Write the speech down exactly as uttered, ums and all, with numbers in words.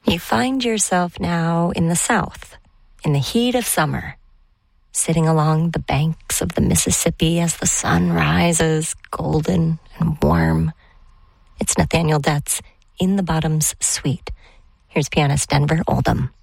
You find yourself now in the South, in the heat of summer, sitting along the banks of the Mississippi as the sun rises, golden and warm. It's Nathaniel Detz in the Bottoms Suite. Here's pianist Denver Oldham.